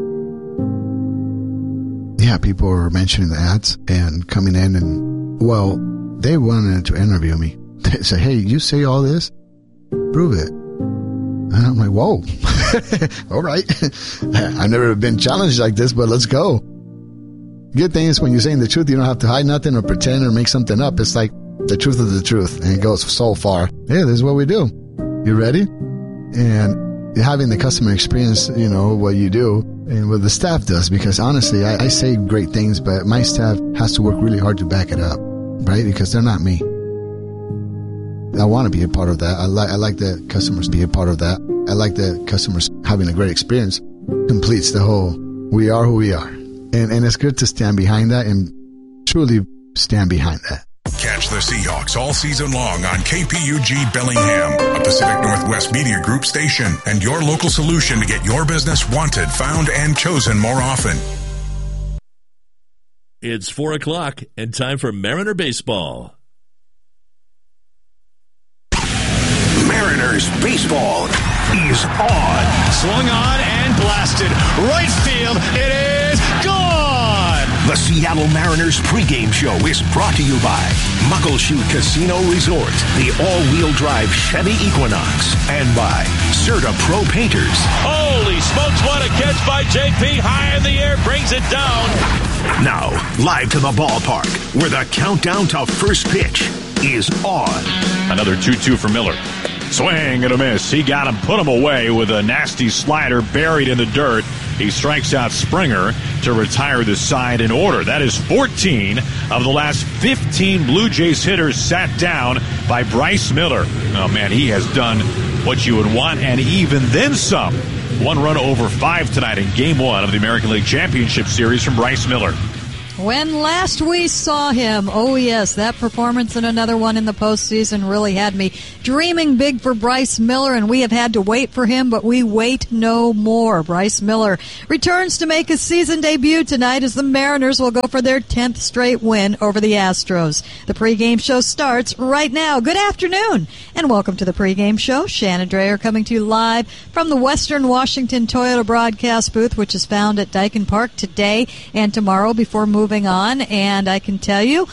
Yeah, people were mentioning the ads and coming in and, well, they wanted to interview me. They said, hey, you say all this? Prove it. And I'm like, whoa. All right. I've never been challenged like this, but let's go. Good thing is when you're saying the truth, you don't have to hide nothing or pretend or make something up. It's like the truth is the truth, and it goes so far. Yeah, this is what we do. You ready? And having the customer experience, you know, what you do and what the staff does, because honestly, I say great things, but my staff has to work really hard to back it up, right? Because they're not me. I want to be a part of that. I like the customers be a part of that. I like the customers having a great experience. Completes the whole, we are who we are. And it's good to stand behind that and truly stand behind that. Catch the Seahawks all season long on KPUG Bellingham, a Pacific Northwest Media Group station, and your local solution to get your business wanted, found, and chosen more often. It's 4 o'clock and time for Mariner Baseball. Mariners Baseball is on. Swung on and blasted. Right field. It is gone. The Seattle Mariners pregame show is brought to you by Muckleshoot Casino Resort, the all-wheel drive Chevy Equinox, and by Certa Pro Painters. Holy smokes, what a catch by JP. High in the air, brings it down. Now, live to the ballpark, where the countdown to first pitch is on. Another 2-2 for Miller. Swing and a miss. He got him, put him away with a nasty slider buried in the dirt. He strikes out Springer to retire the side in order. That is 14 of the last 15 Blue Jays hitters sat down by Bryce Miller. Oh, man, he has done what you would want and even then some. 1 run over 5 tonight in Game 1 of the American League Championship Series from Bryce Miller. When last we saw him, oh yes, that performance and another one in the postseason really had me dreaming big for Bryce Miller, and we have had to wait for him, but we wait no more. Bryce Miller returns to make his season debut tonight as the Mariners will go for their 10th straight win over the Astros. The pregame show starts right now. Good afternoon, and welcome to the pregame show. Shannon Dreyer coming to you live from the Western Washington Toyota broadcast booth, which is found at Dyken Park today and tomorrow before moving on, and I can tell you,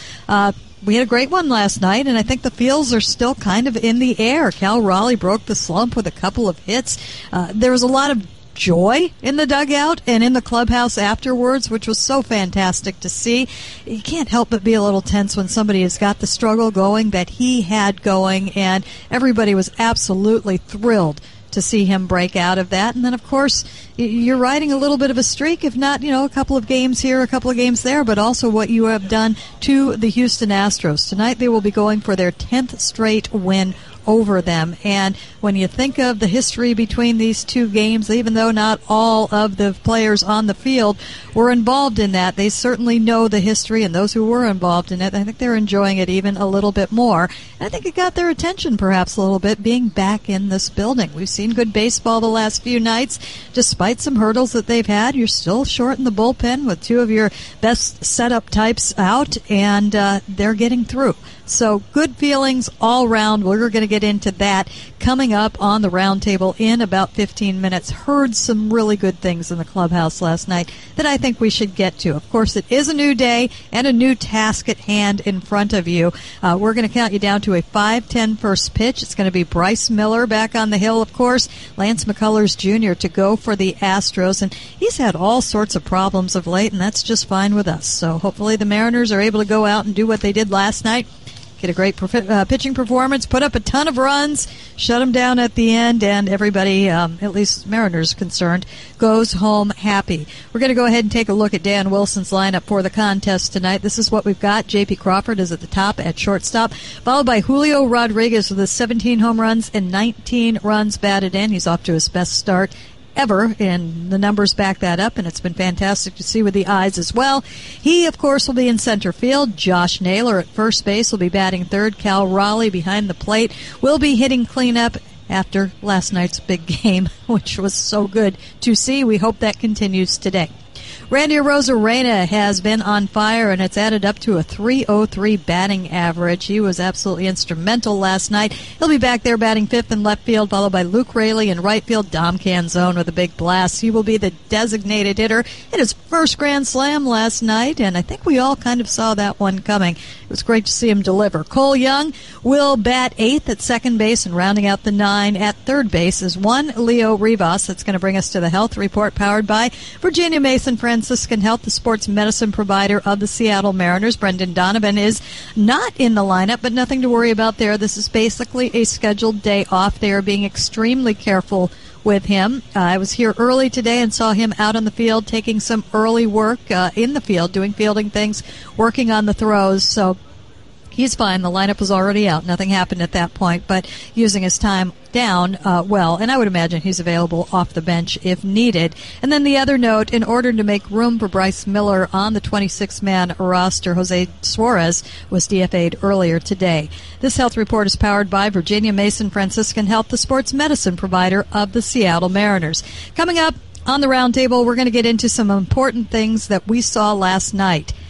we had a great one last night, and I think the fields are still kind of in the air. Cal Raleigh broke the slump with a couple of hits. There was a lot of joy in the dugout and in the clubhouse afterwards, which was so fantastic to see. You can't help but be a little tense when somebody has got the struggle going that he had going, and everybody was absolutely thrilled to see him break out of that. And then, of course, you're riding a little bit of a streak, if not, a couple of games here, a couple of games there, but also what you have done to the Houston Astros. Tonight they will be going for their 10th straight win over them. And when you think of the history between these two games, even though not all of the players on the field were involved in that, they certainly know the history, and those who were involved in it, I think they're enjoying it even a little bit more. And I think it got their attention perhaps a little bit being back in this building. We've seen good baseball the last few nights. Despite some hurdles that they've had, you're still short in the bullpen with 2 of your best setup types out, and they're getting through. So good feelings all around. We're going to get into that coming up on the roundtable in about 15 minutes. Heard some really good things in the clubhouse last night that I think we should get to. Of course, it is a new day and a new task at hand in front of you. We're going to count you down to a 5:10 first pitch. It's going to be Bryce Miller back on the hill, of course. Lance McCullers Jr. to go for the Astros. And he's had all sorts of problems of late, and that's just fine with us. So hopefully the Mariners are able to go out and do what they did last night. Get a great pitching performance, put up a ton of runs, shut them down at the end, and everybody, at least Mariners concerned, goes home happy. We're going to go ahead and take a look at Dan Wilson's lineup for the contest tonight. This is what we've got. J.P. Crawford is at the top at shortstop, followed by Julio Rodriguez with 17 home runs and 19 runs batted in. He's off to his best start ever, and the numbers back that up, and it's been fantastic to see with the eyes as well. He, of course, will be in center field. Josh Naylor at first base will be batting third. Cal Raleigh behind the plate will be hitting cleanup after last night's big game, which was so good to see. We hope that continues today. Randy Arozarena has been on fire, and it's added up to a .303 batting average. He was absolutely instrumental last night. He'll be back there batting fifth in left field, followed by Luke Raley in right field. Dom Canzone with a big blast. He will be the designated hitter. Hit his first grand slam last night, and I think we all kind of saw that one coming. It was great to see him deliver. Cole Young will bat eighth at second base, and rounding out the 9 at third base is one Leo Rivas. That's going to bring us to the health report powered by Virginia Mason Franciscan Health, the sports medicine provider of the Seattle Mariners. Brendan Donovan is not in the lineup, but nothing to worry about there. This is basically a scheduled day off. They are being extremely careful with him. I was here early today and saw him out on the field taking some early work in the field, doing fielding things, working on the throws. So he's fine. The lineup was already out. Nothing happened at that point, but using his time down well, and I would imagine he's available off the bench if needed. And then the other note, in order to make room for Bryce Miller on the 26-man roster, Jose Suarez was DFA'd earlier today. This health report is powered by Virginia Mason Franciscan Health, the sports medicine provider of the Seattle Mariners. Coming up on the roundtable, we're going to get into some important things that we saw last night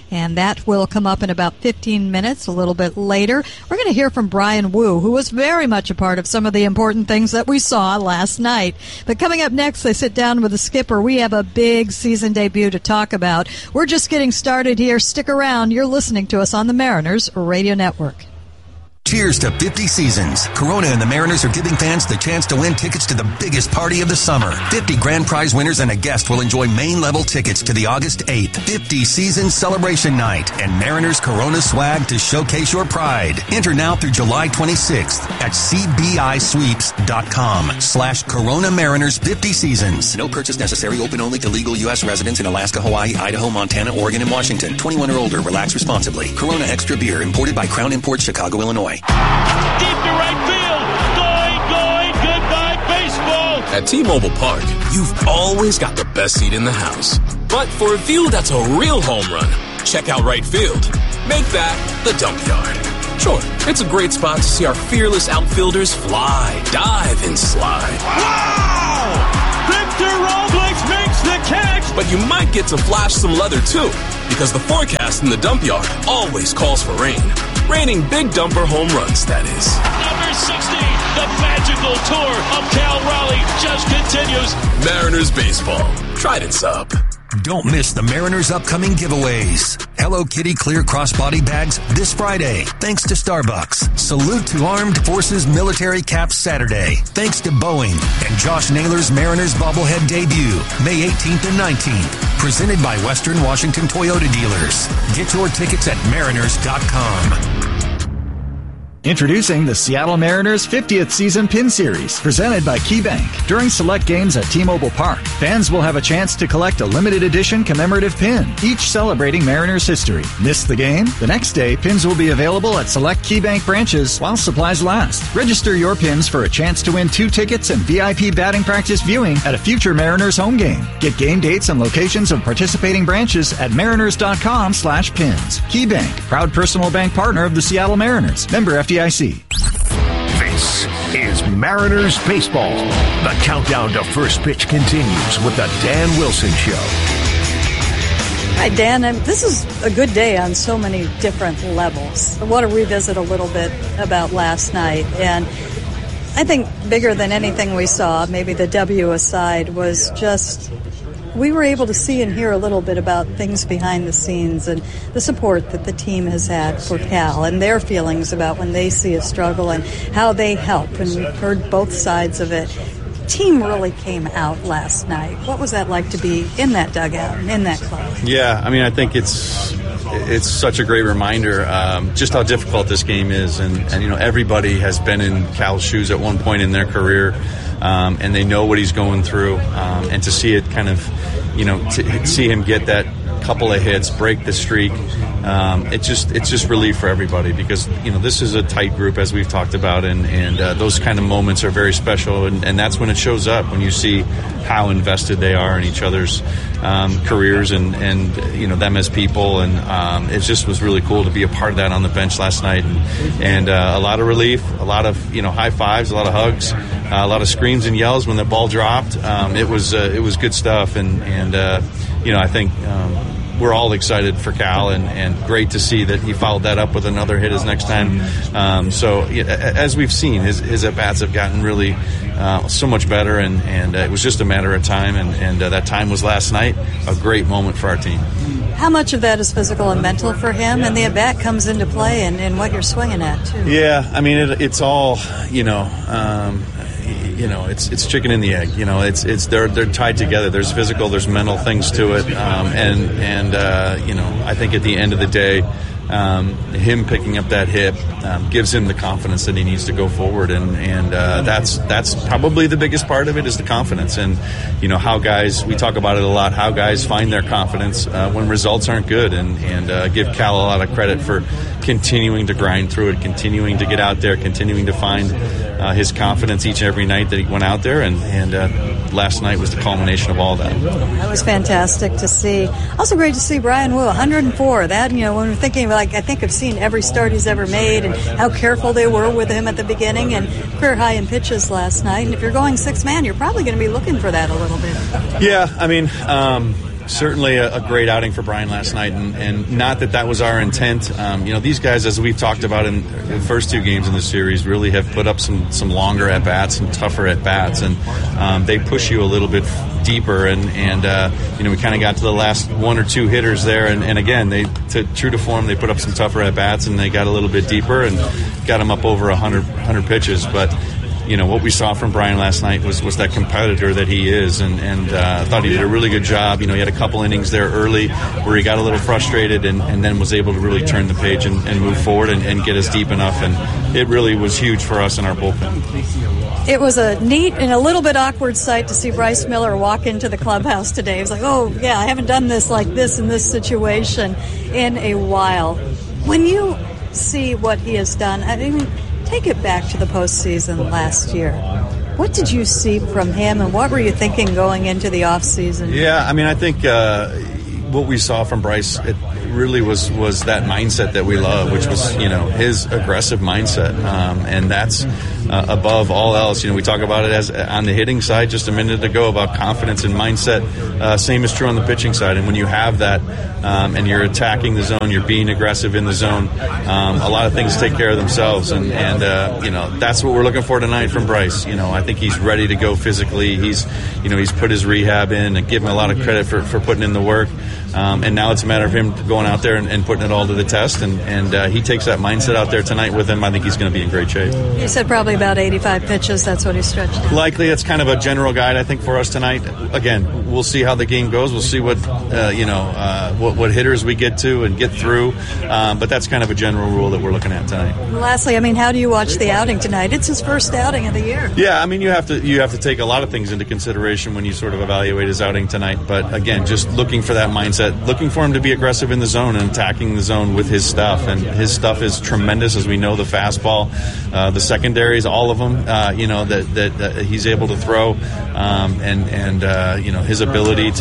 and that will come up in about 15 minutes, a little bit later. We're going to hear from Brian Wu, who was very much a part of some of the important things that we saw last night. But coming up next, I sit down with the skipper. We have a big season debut to talk about. We're just getting started here. Stick around. You're listening to us on the Mariners Radio Network. Cheers to 50 seasons. Corona and the Mariners are giving fans the chance to win tickets to the biggest party of the summer. 50 grand prize winners and a guest will enjoy main-level tickets to the August 8th 50 Season Celebration Night and Mariners Corona swag to showcase your pride. Enter now through July 26th at cbisweeps.com/Corona Mariners 50 Seasons. No purchase necessary. Open only to legal U.S. residents in Alaska, Hawaii, Idaho, Montana, Oregon, and Washington. 21 or older. Relax responsibly. Corona Extra Beer imported by Crown Imports, Chicago, Illinois. Deep to right field. Going, goodbye baseball. At T-Mobile Park, you've always got the best seat in the house. But for a view that's a real home run, check out right field. Make that the dump yard. Sure, it's a great spot to see our fearless outfielders fly, dive, and slide. Wow! Victor Robles makes the catch. But you might get to flash some leather too, because the forecast in the dump yard always calls for rain. Raining big dumper home runs, that is. Number 60, the magical tour of Cal Raleigh just continues. Mariners baseball. Trident's up. Don't miss the Mariners' upcoming giveaways. Hello Kitty clear crossbody bags this Friday, thanks to Starbucks. Salute to Armed Forces Military Caps Saturday, thanks to Boeing. And Josh Naylor's Mariners bobblehead debut, May 18th and 19th. Presented by Western Washington Toyota Dealers. Get your tickets at mariners.com. Introducing the Seattle Mariners 50th Season Pin Series, presented by KeyBank. During select games at T-Mobile Park, fans will have a chance to collect a limited edition commemorative pin, each celebrating Mariners history. Miss the game? The next day, pins will be available at select KeyBank branches while supplies last. Register your pins for a chance to win 2 tickets and VIP batting practice viewing at a future Mariners home game. Get game dates and locations of participating branches at mariners.com/pins. KeyBank, proud personal bank partner of the Seattle Mariners. Member FDIC. This is Mariners Baseball. The countdown to first pitch continues with the Dan Wilson Show. Hi, Dan. This is a good day on so many different levels. I want to revisit a little bit about last night. And I think bigger than anything we saw, maybe the W aside, was just we were able to see and hear a little bit about things behind the scenes and the support that the team has had for Cal and their feelings about when they see a struggle and how they help. And we've heard both sides of it. Team really came out last night. What was that like to be in that dugout and in that club? Yeah, I mean, I think it's such a great reminder just how difficult this game is. And you know, everybody has been in Cal's shoes at one point in their career. And they know what he's going through, and to see it kind of, you know, to see him get that couple of hits, break the streak, it's just relief for everybody because, you know, this is a tight group as we've talked about, and those kind of moments are very special, and that's when it shows up, when you see how invested they are in each other's careers and you know, them as people, and it just was really cool to be a part of that on the bench last night, and a lot of relief, a lot of, you know, high fives, a lot of hugs, a lot of screams and yells when the ball dropped. It was good stuff, and you know, I think we're all excited for Cal, and great to see that he followed that up with another hit his next time. So as we've seen, his at-bats have gotten really so much better, and it was just a matter of time, and that time was last night, a great moment for our team. How much of that is physical and mental for him, and the at-bat comes into play in what you're swinging at, too? Yeah, I mean, it's all, you know, it's chicken and the egg. You know, they're tied together. There's physical, there's mental things to it, and you know, I think at the end of the day, him picking up that hit gives him the confidence that he needs to go forward, and that's probably the biggest part of it is the confidence. And you know, how guys, we talk about it a lot, how guys find their confidence when results aren't good, and give Cal a lot of credit for continuing to grind through it, continuing to get out there, continuing to find his confidence each and every night that he went out there, and last night was the culmination of all that. That was fantastic to see. Also great to see Brian Wu, 104. That, you know, when we're thinking, like, I think I've seen every start he's ever made and how careful they were with him at the beginning, and career high in pitches last night. And if you're going 6-man, you're probably going to be looking for that a little bit. Yeah, I mean, certainly a great outing for Brian last night, and not that was our intent. These guys, as we've talked about in the first 2 games in the series, really have put up some longer at-bats, some tougher at-bats, and they push you a little bit deeper, and we kind of got to the last 1 or 2 hitters there, and again, true to form, they put up some tougher at-bats, and they got a little bit deeper and got them up over 100 pitches, but what we saw from Brian last night was that competitor that he is, and I thought he did a really good job. He had a couple innings there early where he got a little frustrated and then was able to really turn the page and move forward and get us deep enough, and it really was huge for us in our bullpen. It was a neat and a little bit awkward sight to see Bryce Miller walk into the clubhouse today. He was like, oh, yeah, I haven't done this like this in this situation in a while. When you see what he has done, I mean, take it back to the postseason last year. What did you see from him, and what were you thinking going into the offseason? Yeah, I mean, I think what we saw from Bryce, it really was that mindset that we love, which was, his aggressive mindset. And that's above all else. We talk about it as on the hitting side just a minute ago about confidence and mindset. Same is true on the pitching side. And when you have that and you're attacking the zone, you're being aggressive in the zone, a lot of things take care of themselves. And that's what we're looking for tonight from Bryce. I think he's ready to go physically. He's put his rehab in, and give him a lot of credit for putting in the work. And now it's a matter of him going out there and putting it all to the test. And he takes that mindset out there tonight with him. I think he's going to be in great shape. You said probably about 85 pitches. That's what he stretched out. Likely. It's kind of a general guide, I think, for us tonight. Again, we'll see how the game goes. We'll see what hitters we get to and get through. But that's kind of a general rule that we're looking at tonight. Lastly, I mean, how do you watch the outing tonight? It's his first outing of the year. Yeah, I mean, you have to take a lot of things into consideration when you sort of evaluate his outing tonight. But again, just looking for that mindset, looking for him to be aggressive in the zone and attacking the zone with his stuff. And his stuff is tremendous, as we know, the fastball, the secondaries, all of them, that he's able to throw, and his ability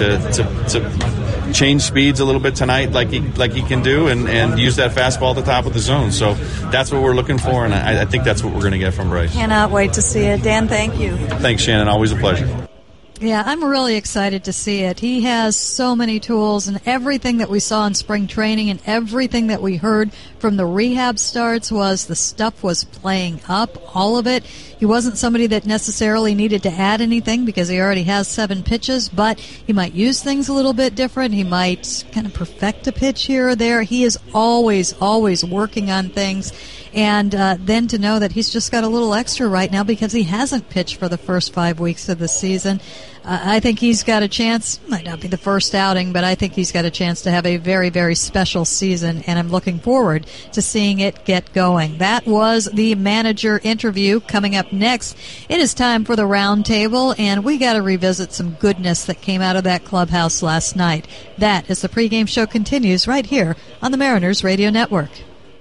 to change speeds a little bit tonight, like he can do, and use that fastball at the top of the zone. So that's what we're looking for, and I think that's what we're going to get from Bryce. Cannot wait to see it. Dan, thank you. Thanks, Shannon. Always a pleasure. Yeah, I'm really excited to see it. He has so many tools, and everything that we saw in spring training and everything that we heard from the rehab starts was the stuff was playing up, all of it. He wasn't somebody that necessarily needed to add anything because he already has 7 pitches, but he might use things a little bit different. He might kind of perfect a pitch here or there. He is always working on things. And then to know that he's just got a little extra right now because he hasn't pitched for the first 5 weeks of the season. I think he's got a chance, might not be the first outing, but I think he's got a chance to have a very, very special season, and I'm looking forward to seeing it get going. That was the manager interview. Coming up next, it is time for the roundtable, and we got to revisit some goodness that came out of that clubhouse last night. That as the pregame show continues right here on the Mariners Radio Network.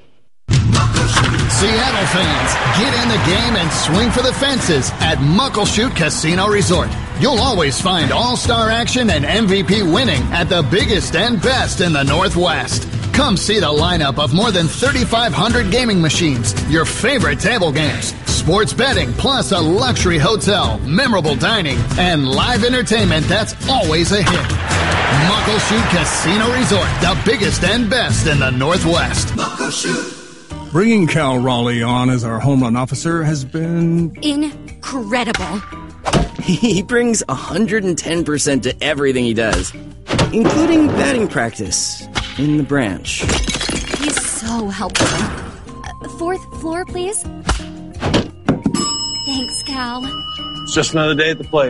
Seattle fans, get in the game and swing for the fences at Muckleshoot Casino Resort. You'll always find all-star action and MVP winning at the biggest and best in the Northwest. Come see the lineup of more than 3,500 gaming machines, your favorite table games, sports betting, plus a luxury hotel, memorable dining, and live entertainment that's always a hit. Muckleshoot Casino Resort, the biggest and best in the Northwest. Muckleshoot. Bringing Cal Raleigh on as our home run officer has been incredible. He brings 110% to everything he does, including batting practice in the branch. He's so helpful. 4th floor, please. Thanks, Cal. It's just another day at the plate.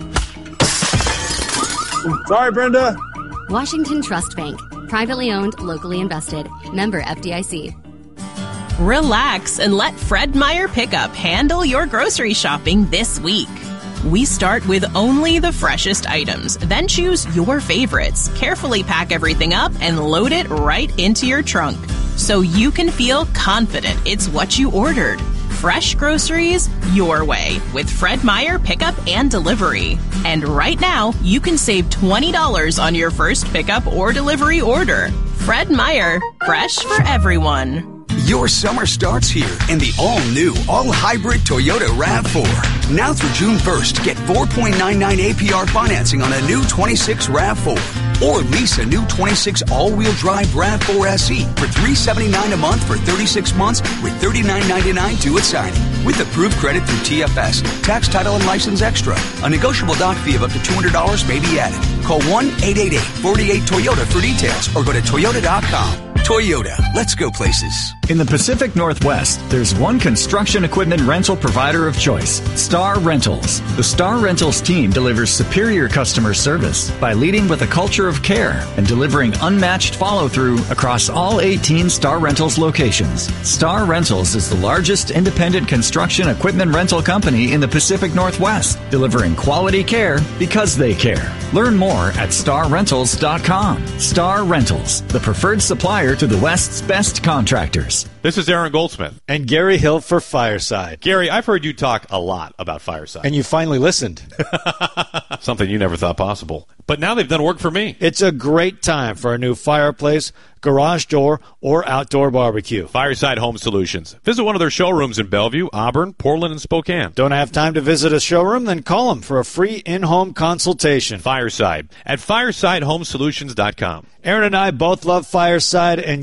Sorry, Brenda. Washington Trust Bank. Privately owned, locally invested. Member FDIC. Relax and let Fred Meyer Pickup handle your grocery shopping this week. We start with only the freshest items, then choose your favorites, carefully pack everything up, and load it right into your trunk so you can feel confident it's what you ordered. Fresh groceries your way with Fred Meyer Pickup and Delivery. And right now, you can save $20 on your first pickup or delivery order. Fred Meyer, fresh for everyone. Your summer starts here in the all-new, all-hybrid Toyota RAV4. Now through June 1st, get 4.99 APR financing on a new 26 RAV4. Or lease a new 26 all-wheel drive RAV4 SE for $379 a month for 36 months with $39.99 due at signing. With approved credit through TFS, tax, title, and license extra. A negotiable doc fee of up to $200 may be added. Call 1-888-48-TOYOTA for details or go to Toyota.com. Toyota, let's go places. In the Pacific Northwest, there's one construction equipment rental provider of choice, Star Rentals. The Star Rentals team delivers superior customer service by leading with a culture of care and delivering unmatched follow-through across all 18 Star Rentals locations. Star Rentals is the largest independent construction equipment rental company in the Pacific Northwest, delivering quality care because they care. Learn more at starrentals.com. Star Rentals, the preferred supplier to the West's best contractors. This is Aaron Goldsmith. And Gary Hill for Fireside. Gary, I've heard you talk a lot about Fireside. And you finally listened. Something you never thought possible. But now they've done work for me. It's a great time for a new fireplace, garage door, or outdoor barbecue. Fireside Home Solutions. Visit one of their showrooms in Bellevue, Auburn, Portland, and Spokane. Don't have time to visit a showroom? Then call them for a free in-home consultation. Fireside at firesidehomesolutions.com. Aaron and I both love Fireside, and